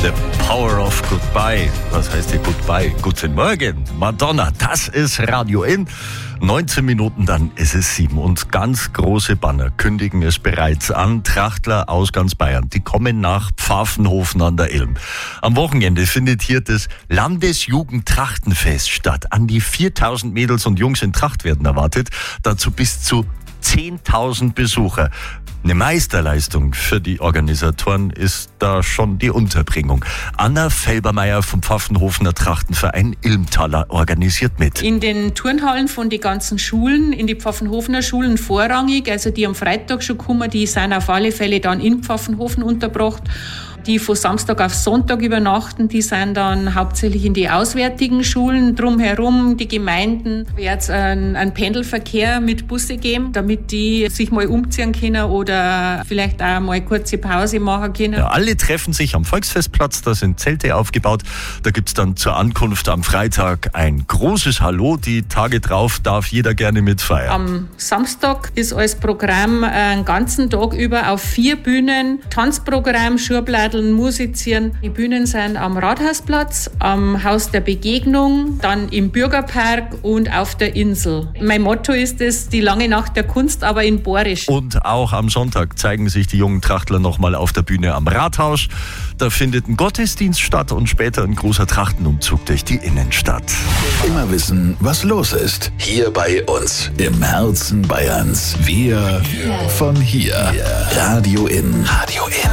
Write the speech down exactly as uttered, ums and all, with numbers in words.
The Power of Goodbye. Was heißt hier Goodbye? Guten Morgen, Madonna. Das ist Radio In. neunzehn Minuten, dann ist es sieben. Und ganz große Banner kündigen es bereits an. Trachtler aus ganz Bayern, die kommen nach Pfaffenhofen an der Ilm. Am Wochenende findet hier das Landesjugendtrachtenfest statt. An die viertausend Mädels und Jungs in Tracht werden erwartet. Dazu bis zu zehntausend Besucher. Eine Meisterleistung für die Organisatoren ist da schon die Unterbringung. Anna Felbermeier vom Pfaffenhofener Trachtenverein Ilmtaler organisiert mit. In den Turnhallen von den ganzen Schulen, in die Pfaffenhofener Schulen vorrangig, also die am Freitag schon kommen, die sind auf alle Fälle dann in Pfaffenhofen untergebracht. Die von Samstag auf Sonntag übernachten, die sind dann hauptsächlich in die auswärtigen Schulen. Drumherum, die Gemeinden, wird es einen, einen Pendelverkehr mit Busse geben, damit die sich mal umziehen können oder vielleicht auch mal kurze Pause machen können. Ja, alle treffen sich am Volksfestplatz, da sind Zelte aufgebaut. Da gibt's dann zur Ankunft am Freitag ein großes Hallo. Die Tage drauf darf jeder gerne mitfeiern. Am Samstag ist als Programm einen ganzen Tag über auf vier Bühnen Tanzprogramm, Schurbladeln, musizieren. Die Bühnen sind am Rathausplatz, am Haus der Begegnung, dann im Bürgerpark und auf der Insel. Mein Motto ist es, die lange Nacht der Kunst, aber in Borisch. Und auch am Sonntag zeigen sich die jungen Trachtler nochmal auf der Bühne am Rathaus. Da findet ein Gottesdienst statt und später ein großer Trachtenumzug durch die Innenstadt. Immer wissen, was los ist. Hier bei uns im Herzen Bayerns. Wir von hier. Radio In. Radio In.